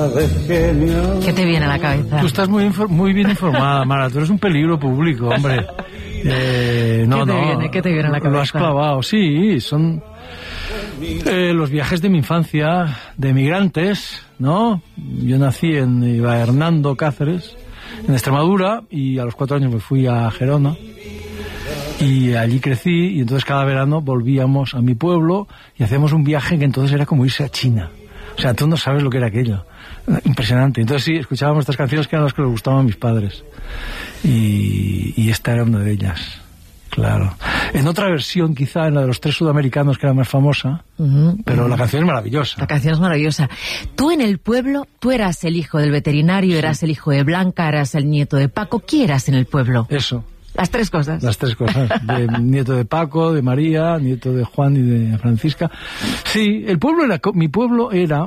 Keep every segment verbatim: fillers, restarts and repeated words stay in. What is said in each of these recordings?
¿Qué te viene a la cabeza? Tú estás muy, muy bien informada, Mara. Tú eres un peligro público, hombre. Eh, no, ¿Qué te no, viene? ¿Qué te viene a la cabeza? Lo has clavado, sí. Son eh, los viajes de mi infancia, de emigrantes, ¿no? Yo nací en Iba Hernando, Cáceres, en Extremadura, y a los cuatro años me fui a Gerona. Y allí crecí, y entonces cada verano volvíamos a mi pueblo y hacíamos un viaje que entonces era como irse a China. O sea, tú no sabes lo que era aquello. Impresionante. Entonces sí, escuchábamos estas canciones que eran las que les gustaban a mis padres. Y, y esta era una de ellas. Claro. En otra versión, quizá, en la de los tres sudamericanos, que era más famosa, uh-huh, pero uh-huh. La canción es maravillosa. La canción es maravillosa. Tú en el pueblo, tú eras el hijo del veterinario, sí. Eras el hijo de Blanca, eras el nieto de Paco. ¿Qué eras en el pueblo? Eso. Las tres cosas. Las tres cosas. De nieto de Paco, de María, nieto de Juan y de Francisca. Sí, el pueblo era, mi pueblo era,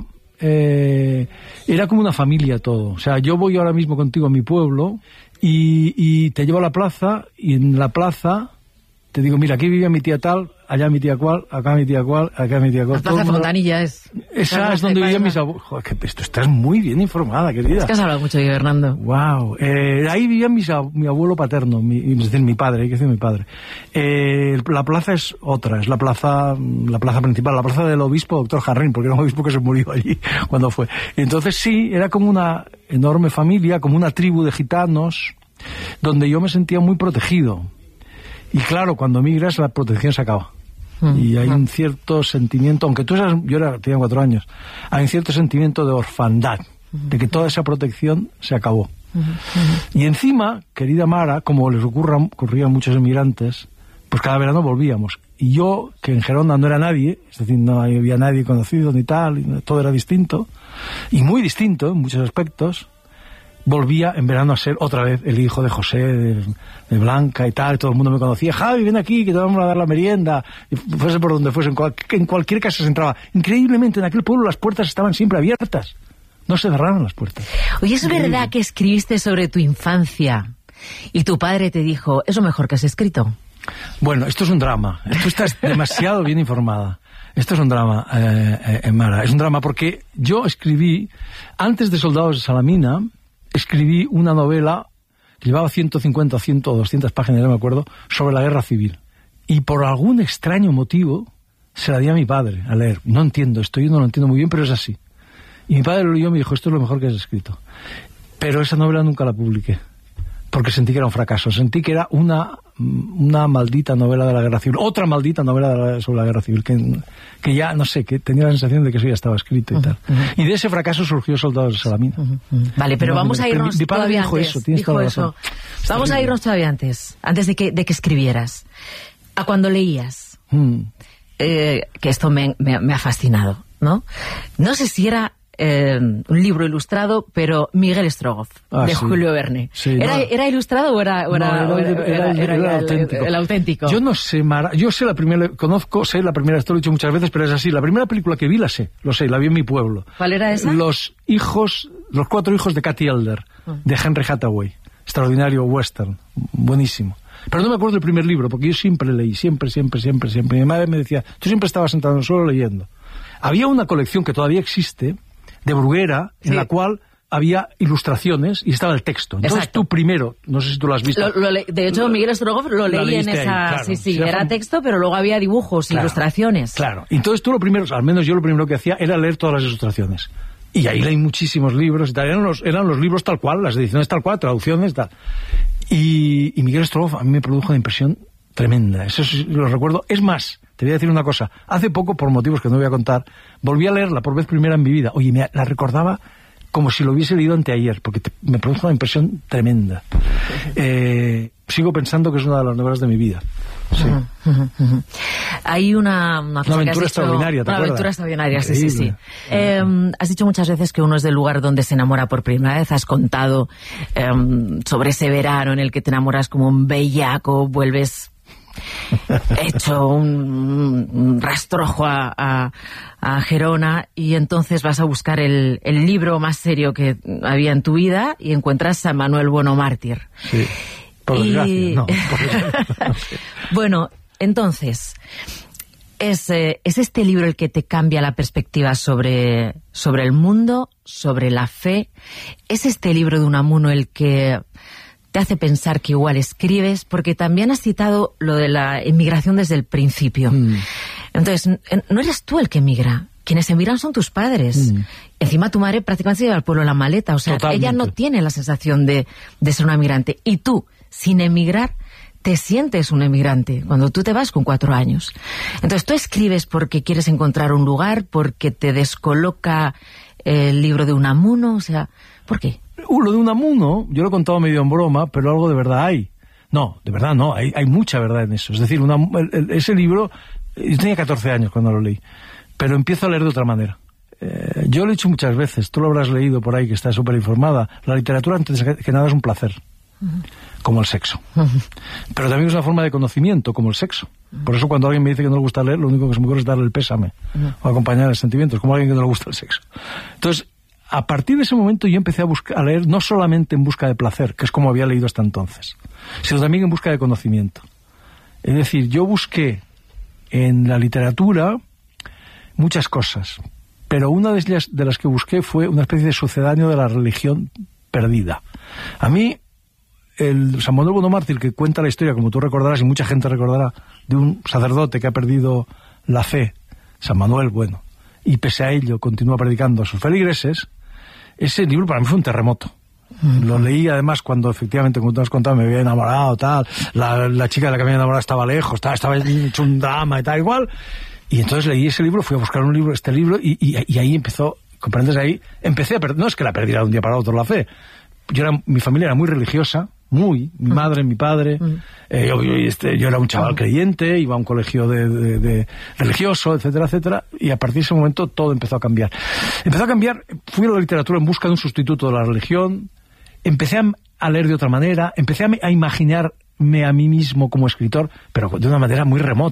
eh, era como una familia todo. O sea, yo voy ahora mismo contigo a mi pueblo y, y te llevo a la plaza, y en la plaza te digo, mira, aquí vivía mi tía tal, allá mi tía cual, acá mi tía cual, acá mi tía cual. La plaza de Fontanilla es... Esa es donde vivían mis abuelos. Joder, que esto estás muy bien informada, querida. Es que has hablado mucho de Fernando. Wow. Eh, ahí vivía mis, mi abuelo paterno, mi, es decir, mi padre, hay que decir mi padre. Eh, la plaza es otra, es la plaza, la plaza principal, la plaza del obispo doctor Jarrín, porque era un obispo que se murió allí cuando fue. Entonces sí, era como una enorme familia, como una tribu de gitanos, donde yo me sentía muy protegido. Y claro, cuando migras la protección se acaba. Mm, y hay mm. un cierto sentimiento, aunque tú eras, yo era, tenía cuatro años, hay un cierto sentimiento de orfandad, mm. de que toda esa protección se acabó. Mm, mm. Y encima, querida Mara, como les ocurra, ocurría a muchos inmigrantes, pues cada verano volvíamos. Y yo, que en Gerona no era nadie, es decir, no había nadie conocido ni tal, y todo era distinto, y muy distinto en muchos aspectos, volvía en verano a ser otra vez el hijo de José, de, de Blanca y tal, y todo el mundo me conocía. Javi, ven aquí, que te vamos a dar la merienda. Y fuese por donde fuese, en, cual, en cualquier casa se entraba. Increíblemente, en aquel pueblo las puertas estaban siempre abiertas. No se cerraban las puertas. Oye, ¿es Increíble. verdad que escribiste sobre tu infancia y tu padre te dijo, es lo mejor que has escrito? Bueno, esto es un drama. Tú estás demasiado bien informada. Esto es un drama, eh, eh, Mara. Es un drama porque yo escribí, antes de Soldados de Salamina, escribí una novela que llevaba ciento cincuenta, cien o doscientas páginas, no me acuerdo, sobre la guerra civil. Y por algún extraño motivo se la di a mi padre a leer. No entiendo esto, yo no lo entiendo muy bien, pero es así. Y mi padre lo leyó y me dijo, esto es lo mejor que has escrito. Pero esa novela nunca la publiqué, porque sentí que era un fracaso. Sentí que era una, una maldita novela de la guerra civil, otra maldita novela de la, sobre la guerra civil, que, que ya, no sé, que tenía la sensación de que eso ya estaba escrito y uh-huh, tal. Uh-huh. Y de ese fracaso surgió Soldados de Salamina. Uh-huh, uh-huh. Vale, pero no, vamos a irnos mi, mi todavía dijo antes. Eso, tienes dijo toda la eso. razón. Vamos a irnos todavía antes, antes de que, de que escribieras. A cuando leías, mm. eh, que esto me, me, me ha fascinado, ¿no? No sé si era... Eh, un libro ilustrado, pero Miguel Strogoff, ah, de sí. Julio Verne. Sí, ¿Era, no. ¿Era ilustrado o era, o era, no, era, era, era, era, era, era el, auténtico. el auténtico? Yo no sé, Mara, yo sé la primera, conozco, sé la primera, esto lo he dicho muchas veces, pero es así, la primera película que vi la sé, lo sé, la vi en mi pueblo. ¿Cuál era esa? Los hijos, los cuatro hijos de Cathy Elder, uh. de Henry Hathaway, extraordinario western, buenísimo. Pero no me acuerdo del primer libro, porque yo siempre leí, siempre, siempre, siempre, siempre. Mi madre me decía, tú siempre estabas sentado en el suelo leyendo. Había una colección que todavía existe, de Bruguera, sí. en la cual había ilustraciones y estaba el texto. Entonces Exacto. tú primero, no sé si tú lo has visto. Lo, lo le, de hecho, Miguel Strogoff lo leí en esa... Ahí, claro. Sí, sí, sí era, era texto, pero luego había dibujos, claro, ilustraciones. Claro, entonces tú lo primero, al menos yo lo primero que hacía, era leer todas las ilustraciones. Y ahí leí muchísimos libros, y tal. Eran, los, eran los libros tal cual, las ediciones tal cual, traducciones, tal. Y, y Miguel Strogoff a mí me produjo una impresión tremenda, eso sí lo recuerdo. Es más, te voy a decir una cosa, hace poco, por motivos que no voy a contar, volví a leerla por vez primera en mi vida. Oye, me la recordaba como si lo hubiese leído anteayer, porque te, me produjo una impresión tremenda. Eh, sigo pensando que es una de las novelas de mi vida. Sí. Uh-huh, uh-huh, uh-huh. Hay una... Una, una aventura extraordinaria, ¿te Una acuerdas? aventura extraordinaria, sí, sí, sí. Eh, has dicho muchas veces que uno es del lugar donde se enamora por primera vez. Has contado eh, sobre ese verano en el que te enamoras como un bellaco, vuelves... hecho un, un rastrojo a, a, a Gerona, y entonces vas a buscar el, el libro más serio que había en tu vida y encuentras a Manuel Bueno Mártir. Sí, por desgracia, y... no, por desgracia. Bueno, entonces, ¿Es, eh, ¿Es este libro el que te cambia la perspectiva sobre, sobre el mundo, sobre la fe? ¿Es este libro de Unamuno el que te hace pensar que igual escribes? Porque también has citado lo de la emigración desde el principio. Mm. Entonces, no eres tú el que emigra. Quienes emigran son tus padres. Mm. Encima tu madre prácticamente se lleva al pueblo en la maleta. O sea, totalmente. Ella no tiene la sensación de, de ser una emigrante. Y tú, sin emigrar, te sientes un emigrante cuando tú te vas con cuatro años. Entonces, tú escribes porque quieres encontrar un lugar, porque te descoloca el libro de Unamuno. O sea, ¿por qué? Uh, lo de Unamuno, yo lo he contado medio en broma, pero algo de verdad hay. No, de verdad no, hay, hay mucha verdad en eso. Es decir, una, el, el, ese libro, yo tenía catorce años cuando lo leí, pero empiezo a leer de otra manera. Eh, yo lo he dicho muchas veces, tú lo habrás leído por ahí, que estás súper informada. La literatura, antes que, que nada, es un placer, uh-huh. como el sexo. Uh-huh. Pero también es una forma de conocimiento, como el sexo. Uh-huh. Por eso cuando alguien me dice que no le gusta leer, lo único que se me ocurre es darle el pésame, uh-huh. o acompañar el sentimiento, es como alguien que no le gusta el sexo. Entonces, a partir de ese momento yo empecé a, buscar, a leer no solamente en busca de placer, que es como había leído hasta entonces, sino también en busca de conocimiento. Es decir, yo busqué en la literatura muchas cosas, pero una de ellas de las que busqué fue una especie de sucedáneo de la religión perdida. A mí, el San Manuel Bonomártir, que cuenta la historia, como tú recordarás y mucha gente recordará, de un sacerdote que ha perdido la fe, San Manuel, bueno, y pese a ello continúa predicando a sus feligreses, ese libro para mí fue un terremoto. Mm. Lo leí además cuando efectivamente, como tú has contado, me había enamorado, tal, la, la chica de la que me había enamorado estaba lejos, tal, estaba hecho un drama y tal, igual, y entonces leí ese libro, fui a buscar un libro, este libro, y, y, y ahí empezó, comprendes, ahí empecé a perder, no es que la perdiera de un día para otro la fe, yo era, mi familia era muy religiosa, muy, mi mm. madre, mi padre, mm. eh, yo, yo, este, yo era un chaval mm. creyente, iba a un colegio de, de, de religioso, etcétera, etcétera, y a partir de ese momento todo empezó a cambiar. Empezó a cambiar, fui a la literatura en busca de un sustituto de la religión, empecé a, a leer de otra manera, empecé a, a imaginarme a mí mismo como escritor, pero de una manera muy remota.